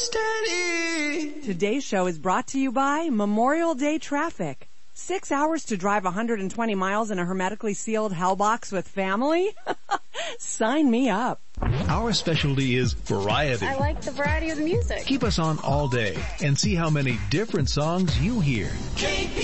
steady. Today's show is brought to you by Memorial Day Traffic. 6 hours to drive 120 miles in a hermetically sealed hellbox with family? Sign me up. Our specialty is variety. I like the variety of the music. Keep us on all day and see how many different songs you hear. KP